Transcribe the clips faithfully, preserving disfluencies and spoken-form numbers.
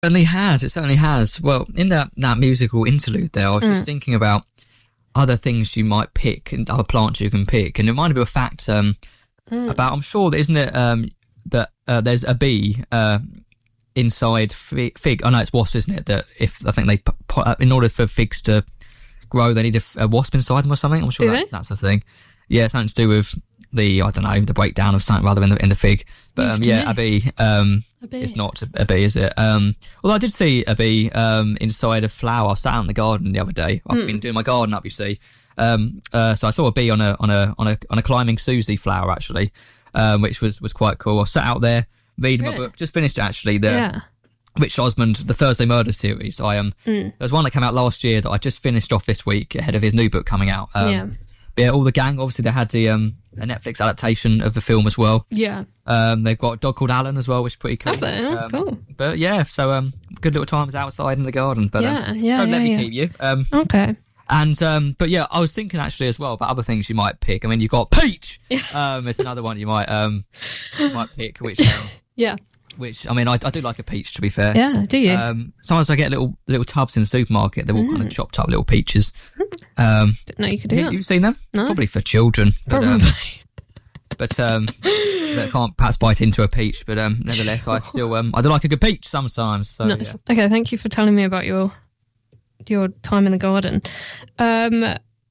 certainly has. It certainly has. Well, in that, that musical interlude there, I was mm. just thinking about other things you might pick and other plants you can pick. And it reminded me of a fact um, mm. about, I'm sure, that isn't it, um, that uh, there's a bee uh, inside fig, fig. Oh, no, it's wasp, isn't it? That if, I think they, put, uh, in order for figs to grow, they need a, a wasp inside them or something. I'm sure do that's, they? that's the thing. Yeah, something to do with the, I don't know, the breakdown of something rather in the, in the fig. But um, yeah, a bee. Um, a bee. It's not a, a bee, is it? Um, although I did see a bee um, inside a flower. I was sat out in the garden the other day. I've mm. been doing my garden up, you see. Um, uh, so I saw a bee on a on a on a on a climbing Susie flower actually, um, which was, was quite cool. I sat out there reading really? my book. Just finished actually the yeah. Rich Osmond, the Thursday Murder series. I um, mm. There's one that came out last year that I just finished off this week ahead of his new book coming out. Um, yeah. Yeah, all the gang. Obviously, they had the um, a Netflix adaptation of the film as well. Yeah. Um, they've got a dog called Alan as well, which is pretty cool. Have they? Oh, um, cool. But yeah, so um, good little times outside in the garden. But yeah, um, yeah, don't yeah, let me yeah. keep you. Um, okay. And um, but yeah, I was thinking actually as well about other things you might pick. I mean, you've got peach. um, it's another one you might um might pick. Which um, yeah. Which I mean, I, I do like a peach. To be fair. Yeah. Do you? Um, sometimes I get little little tubs in the supermarket. They're all mm. kind of chopped up little peaches. Um, Didn't know you could do you, that. You've seen them? No. Probably for children. But, Probably. Um, but um, they can't perhaps bite into a peach. But um, nevertheless, I still um, I do like a good peach sometimes. So, nice. Yeah. Okay, thank you for telling me about your your time in the garden. Um,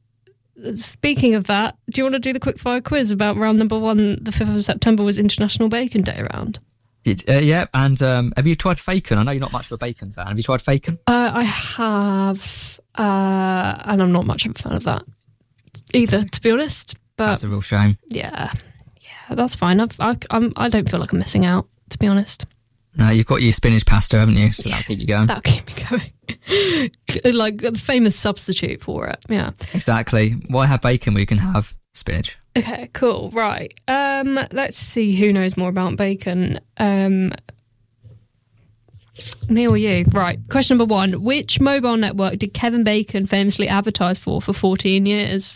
speaking of that, do you want to do the quickfire quiz about round number one? The fifth of September was International Bacon Day round. It, uh, yeah, and um, have you tried bacon? I know you're not much of a bacon fan. Have you tried bacon? Uh, I have, uh, and I'm not much of a fan of that either, to be honest. But that's a real shame. Yeah, yeah, that's fine. I've, I, I'm, I don't feel like I'm missing out, to be honest. No, you've got your spinach pasta, haven't you? So yeah, that'll keep you going. That'll keep me going. Like the famous substitute for it. Yeah, exactly. Why have bacon when you can have spinach? Okay, cool. Right. Um, let's see who knows more about bacon. Um, me or you? Right. Question number one. Which mobile network did Kevin Bacon famously advertise for for fourteen years?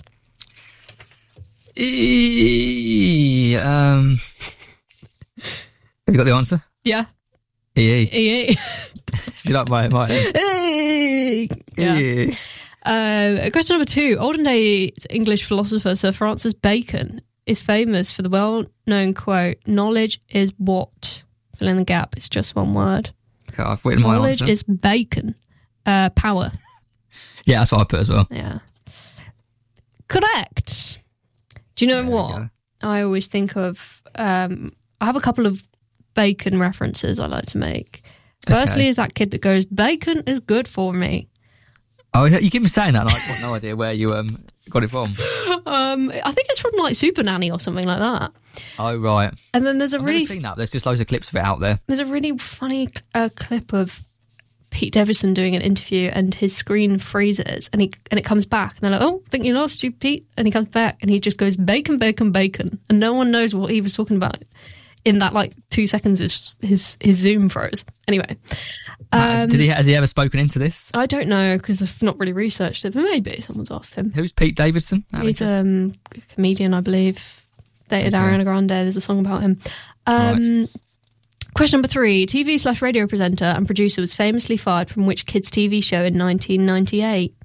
E- um, have you got the answer? Yeah. E E. E E. Do you like my... my E E. Yeah. E E. Uh, question number two. Olden days English philosopher Sir Francis Bacon is famous for the well-known quote, "Knowledge is what?" Fill in the gap. It's just one word. Okay, I've written my Knowledge answer. is bacon. Uh, power. Yeah, that's what I put as well. Yeah. Correct. Do you know there what? I always think of... Um, I have a couple of bacon references I like to make. Firstly okay. is that kid that goes, "Bacon is good for me." Oh, you keep me saying that, and I've got no idea where you um got it from. Um, I think it's from like Super Nanny or something like that. Oh right. And then there's a I've really never seen that. There's just loads of clips of it out there. There's a really funny uh, clip of Pete Davidson doing an interview, and his screen freezes, and he and it comes back, and they're like, "Oh, think you lost you, Pete?" And he comes back, and he just goes, "Bacon, bacon, bacon," and no one knows what he was talking about. In that like two seconds, his his, his Zoom froze. Anyway, um, did he has he ever spoken into this? I don't know because I've not really researched it, but maybe someone's asked him. Who's Pete Davidson? He's um, a comedian, I believe. Dated okay. Ariana Grande. There's a song about him. Um, right. Question number three: T V slash radio presenter and producer was famously fired from which kids' T V show in nineteen ninety-eight?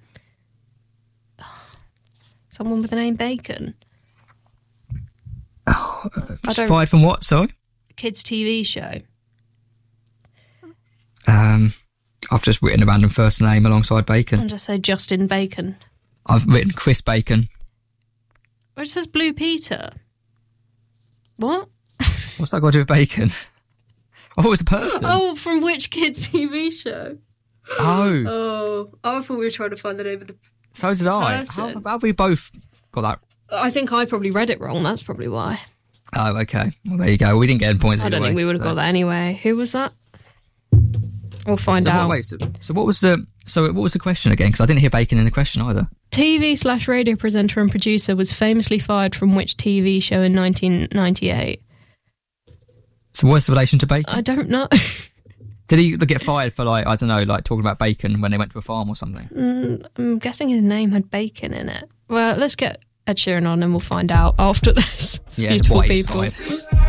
Someone with the name Bacon. Oh, uh, fired from what? Sorry. Kids' T V show. Um, I've just written a random first name alongside Bacon. I'll just say Justin Bacon. I've written Chris Bacon. Or it says Blue Peter. What? What's that got to do with bacon? I thought it was a person. Oh, from which kids' T V show? Oh. Oh, I thought we were trying to find the name of the So did I. person. How, how have we both got that? I think I probably read it wrong. That's probably why. Oh, okay. Well, there you go. We didn't get any points. I don't way, think we would have so. got that anyway. Who was that? We'll find so out. What, wait, so, so what was the so what was the question again? Because I didn't hear bacon in the question either. T V slash radio presenter and producer was famously fired from which T V show in nineteen ninety-eight? So what's the relation to bacon? I don't know. Did he get fired for, like, I don't know, like talking about bacon when they went to a farm or something? Mm, I'm guessing his name had bacon in it. Well, let's get Ed Sheeran on and we'll find out after this. It's yeah, beautiful why people. he's fired.